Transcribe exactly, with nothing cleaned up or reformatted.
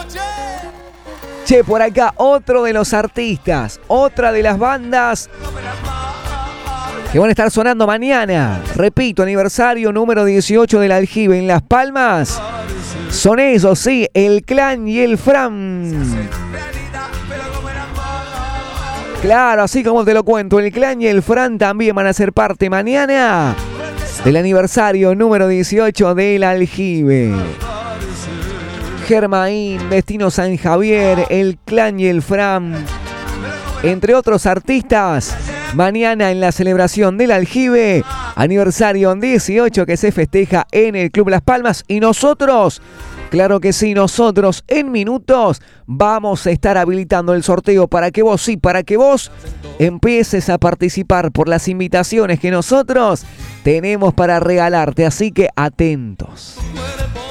Che, por acá otro de los artistas, otra de las bandas que van a estar sonando mañana. Repito, aniversario número dieciocho del Aljibe en Las Palmas. Son ellos, sí, el Clan y el Fran. Claro, así como te lo cuento, el Clan y el Fran también van a ser parte mañana del aniversario número dieciocho del Aljibe. Germain, Destino San Javier, el Clan y el Fran, entre otros artistas, mañana en la celebración del Aljibe, aniversario dieciocho que se festeja en el Club Las Palmas. Y nosotros, claro que sí, nosotros en minutos vamos a estar habilitando el sorteo para que vos, sí, para que vos empieces a participar por las invitaciones que nosotros tenemos para regalarte. Así que atentos.